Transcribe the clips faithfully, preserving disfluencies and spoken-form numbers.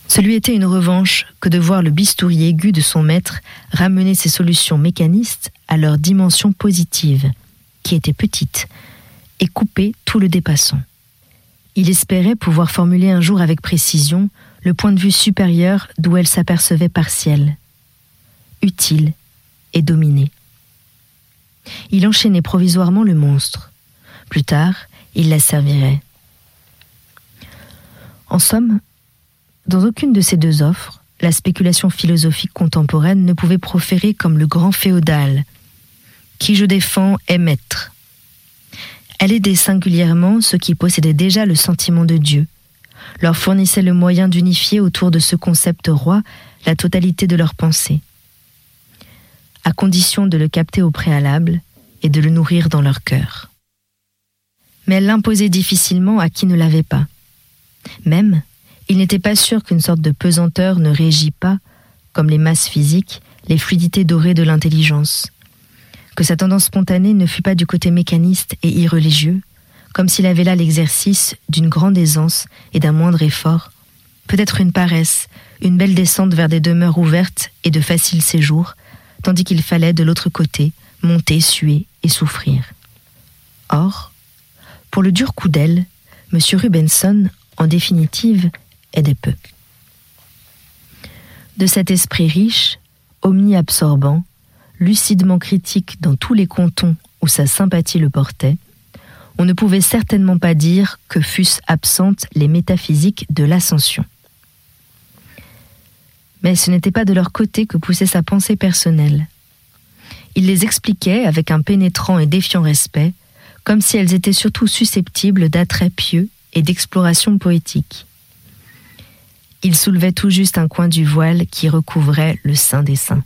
Ce lui était une revanche que de voir le bistouri aigu de son maître ramener ses solutions mécanistes à leur dimension positive, qui était petite, et couper tout le dépassant. Il espérait pouvoir formuler un jour avec précision le point de vue supérieur d'où elle s'apercevait partielle, utile et dominée. Il enchaînait provisoirement le monstre. Plus tard, il la servirait. En somme, dans aucune de ces deux offres, la spéculation philosophique contemporaine ne pouvait proférer comme le grand féodal. Qui je défends est maître. Elle aidait singulièrement ceux qui possédaient déjà le sentiment de Dieu, leur fournissait le moyen d'unifier autour de ce concept roi la totalité de leurs pensées, à condition de le capter au préalable et de le nourrir dans leur cœur. Mais elle l'imposait difficilement à qui ne l'avait pas. Même, il n'était pas sûr qu'une sorte de pesanteur ne régit pas, comme les masses physiques, les fluidités dorées de l'intelligence, que sa tendance spontanée ne fût pas du côté mécaniste et irreligieux, comme s'il avait là l'exercice d'une grande aisance et d'un moindre effort, peut-être une paresse, une belle descente vers des demeures ouvertes et de facile séjour, tandis qu'il fallait de l'autre côté monter, suer et souffrir. Or, pour le dur coup d'aile, M. Rubenson, en définitive, aidait peu. De cet esprit riche, omni-absorbant, lucidement critique dans tous les cantons où sa sympathie le portait, on ne pouvait certainement pas dire que fussent absentes les métaphysiques de l'ascension. Mais ce n'était pas de leur côté que poussait sa pensée personnelle. Il les expliquait avec un pénétrant et défiant respect, comme si elles étaient surtout susceptibles d'attraits pieux et d'exploration poétique. Il soulevait tout juste un coin du voile qui recouvrait le Saint des Saints.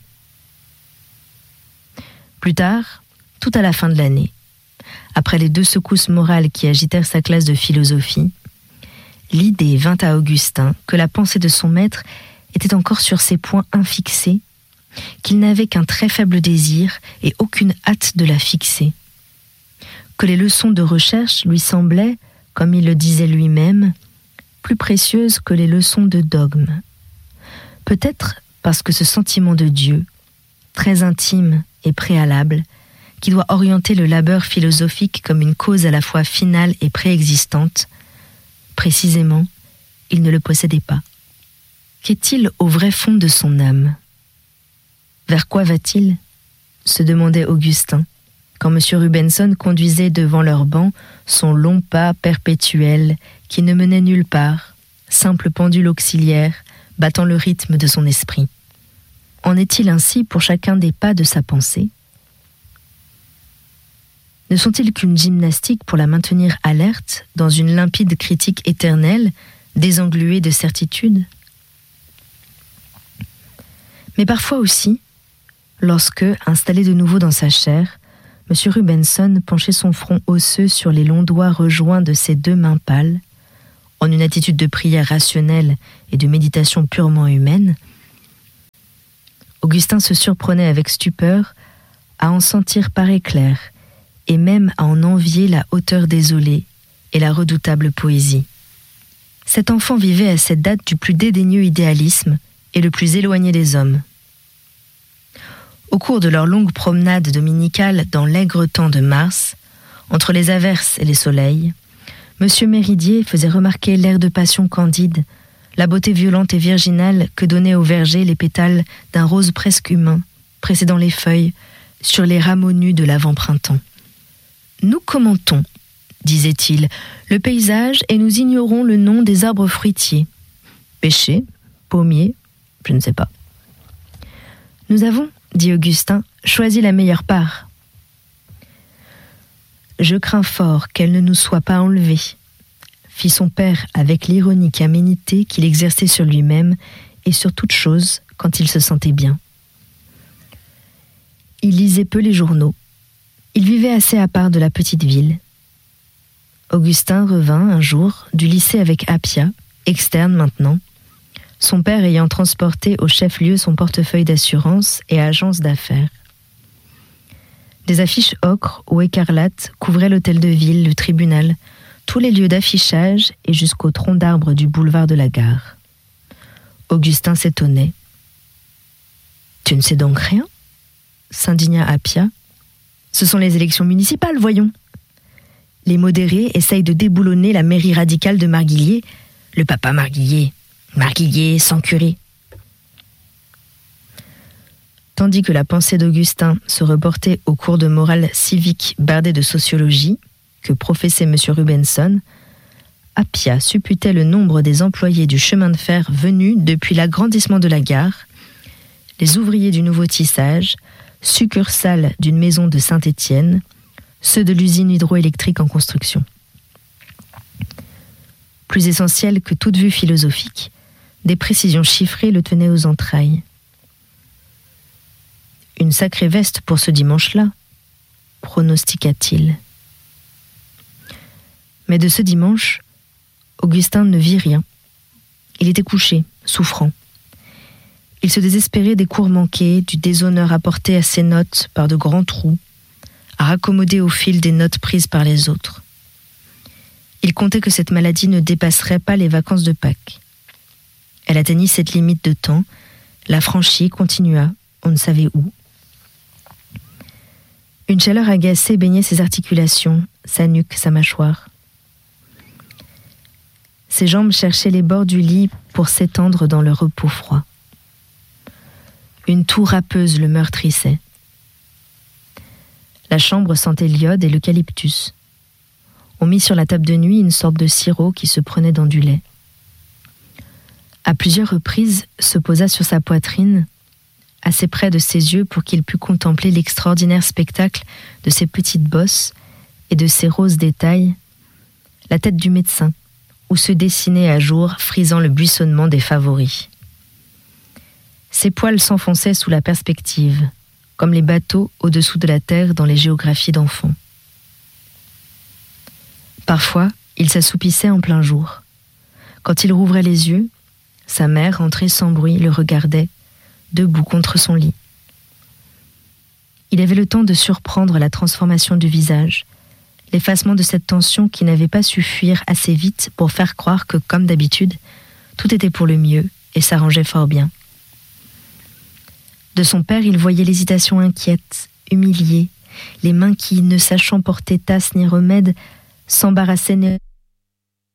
Plus tard, tout à la fin de l'année, après les deux secousses morales qui agitèrent sa classe de philosophie, l'idée vint à Augustin que la pensée de son maître était encore sur ces points infixés, qu'il n'avait qu'un très faible désir et aucune hâte de la fixer, que les leçons de recherche lui semblaient, comme il le disait lui-même, plus précieuses que les leçons de dogme. Peut-être parce que ce sentiment de Dieu, très intime et préalable, qui doit orienter le labeur philosophique comme une cause à la fois finale et préexistante, précisément, il ne le possédait pas. Qu'est-il au vrai fond de son âme ? Vers quoi va-t-il ? Se demandait Augustin, quand M. Rubenson conduisait devant leur banc son long pas perpétuel qui ne menait nulle part, simple pendule auxiliaire battant le rythme de son esprit. En est-il ainsi pour chacun des pas de sa pensée ? Ne sont-ils qu'une gymnastique pour la maintenir alerte dans une limpide critique éternelle, désengluée de certitude ? Mais parfois aussi, lorsque, installé de nouveau dans sa chair, M. Rubenson penchait son front osseux sur les longs doigts rejoints de ses deux mains pâles, en une attitude de prière rationnelle et de méditation purement humaine, Augustin se surprenait avec stupeur à en sentir par éclairs et même à en envier la hauteur désolée et la redoutable poésie. Cet enfant vivait à cette date du plus dédaigneux idéalisme et le plus éloigné des hommes. Au cours de leur longue promenade dominicale dans l'aigre temps de mars, entre les averses et les soleils, M. Méridier faisait remarquer l'air de passion candide, la beauté violente et virginale que donnaient au verger les pétales d'un rose presque humain, précédant les feuilles, sur les rameaux nus de l'avant-printemps. « Nous commentons, disait-il, le paysage et nous ignorons le nom des arbres fruitiers. Pêchers, pommiers, je ne sais pas. Nous avons, dit Augustin, choisi la meilleure part. Je crains fort qu'elle ne nous soit pas enlevée, fit son père avec l'ironique aménité qu'il exerçait sur lui-même et sur toute chose quand il se sentait bien. Il lisait peu les journaux. Il vivait assez à part de la petite ville. Augustin revint un jour du lycée avec Appia, externe maintenant, son père ayant transporté au chef-lieu son portefeuille d'assurance et agence d'affaires. Des affiches ocre ou écarlates couvraient l'hôtel de ville, le tribunal, tous les lieux d'affichage et jusqu'au tronc d'arbre du boulevard de la Gare. Augustin s'étonnait. « Tu ne sais donc rien ?» s'indigna Appia. « Ce sont les élections municipales, voyons. Les modérés essayent de déboulonner la mairie radicale de Marguilliers. Le papa Marguillier, Marguillier sans curé. » Tandis que la pensée d'Augustin se reportait aux cours de morale civique bardés de sociologie que professait M. Rubenson, Appia supputait le nombre des employés du chemin de fer venus depuis l'agrandissement de la gare, les ouvriers du nouveau tissage, succursale d'une maison de Saint-Étienne, ceux de l'usine hydroélectrique en construction. Plus essentiel que toute vue philosophique, des précisions chiffrées le tenaient aux entrailles. Une sacrée veste pour ce dimanche-là, pronostiqua-t-il. Mais de ce dimanche, Augustin ne vit rien. Il était couché, souffrant. Il se désespérait des cours manqués, du déshonneur apporté à ses notes par de grands trous, à raccommoder au fil des notes prises par les autres. Il comptait que cette maladie ne dépasserait pas les vacances de Pâques. Elle atteignit cette limite de temps, la franchit, continua, on ne savait où. Une chaleur agacée baignait ses articulations, sa nuque, sa mâchoire. Ses jambes cherchaient les bords du lit pour s'étendre dans le repos froid. Une toux râpeuse le meurtrissait. La chambre sentait l'iode et l'eucalyptus. On mit sur la table de nuit une sorte de sirop qui se prenait dans du lait. À plusieurs reprises, se posa sur sa poitrine, assez près de ses yeux pour qu'il pût contempler l'extraordinaire spectacle de ses petites bosses et de ses roses détails, la tête du médecin, où se dessinait à jour, frisant le buissonnement des favoris. Ses poils s'enfonçaient sous la perspective, comme les bateaux au-dessous de la terre dans les géographies d'enfants. Parfois, il s'assoupissait en plein jour. Quand il rouvrait les yeux, sa mère, entrée sans bruit, le regardait, debout contre son lit. Il avait le temps de surprendre la transformation du visage, l'effacement de cette tension qui n'avait pas su fuir assez vite pour faire croire que, comme d'habitude, tout était pour le mieux et s'arrangeait fort bien. De son père, il voyait l'hésitation inquiète, humiliée, les mains qui, ne sachant porter tasse ni remède, s'embarrassaient